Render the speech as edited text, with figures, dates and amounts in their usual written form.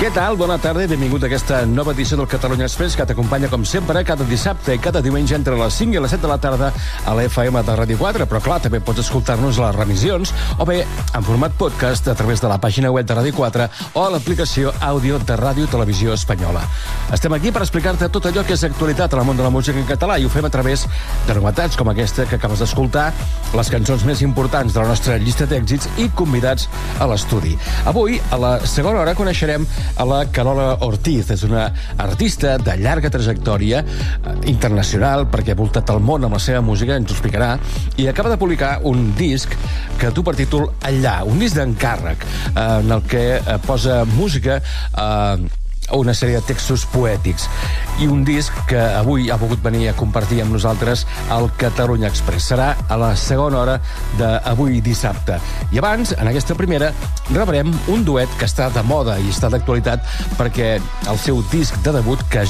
Què tal? Bona tarda i benvingut a aquesta nova edició del Catalunya Express que t'acompanya, com sempre, cada dissabte i cada diumenge entre les 5 i les 7 de la tarda a la FM de Ràdio 4. Però, clar, també pots escoltar-nos a les remissions o bé en format podcast a través de la pàgina web de Ràdio 4 o a l'aplicació àudio de Ràdio Televisió Espanyola. Estem aquí per explicar-te tot allò que és actualitat en el món de la música en català i ho fem a través de novetats com aquesta que acabes d'escoltar, les cançons més importants de la nostra llista d'èxits i convidats a l'estudi. Avui, a la segona hora, coneixerem a la Carola Ortiz. És una artista de llarga trajectòria internacional perquè ha voltat el món amb la seva música, ens ho explicarà, i acaba de publicar un disc que du per títol Allà, un disc d'encàrrec en el que posa música una sèrie de textos poètics i un disc que avui ha volgut venir a compartir amb nosaltres al Catalunya Express. Serà a la segona hora d'avui dissabte. I abans, en aquesta primera, rebrem un duet que està de moda i està d'actualitat perquè el seu disc de debut, que